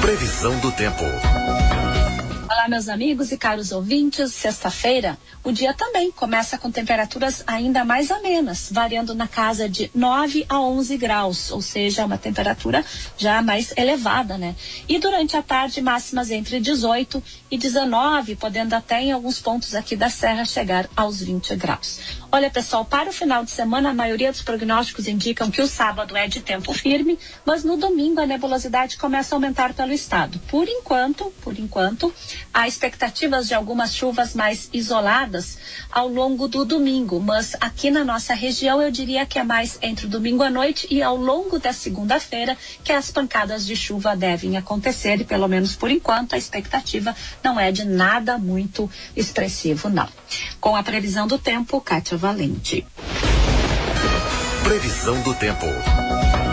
Previsão do tempo. Olá, meus amigos e caros ouvintes. Sexta-feira, o dia também começa com temperaturas ainda mais amenas, variando na casa de 9 a 11 graus, ou seja, uma temperatura já mais elevada, né? E durante a tarde, máximas entre 18 e 19, podendo até em alguns pontos aqui da Serra chegar aos 20 graus. Olha, pessoal, para o final de semana, a maioria dos prognósticos indicam que o sábado é de tempo firme, mas no domingo a nebulosidade começa a aumentar pelo estado. Por enquanto, há expectativas de algumas chuvas mais isoladas ao longo do domingo, mas aqui na nossa região eu diria que é mais entre o domingo à noite e ao longo da segunda-feira que as pancadas de chuva devem acontecer, e pelo menos por enquanto a expectativa não é de nada muito expressivo, não. Com a previsão do tempo, Kátia Valente. Previsão do tempo.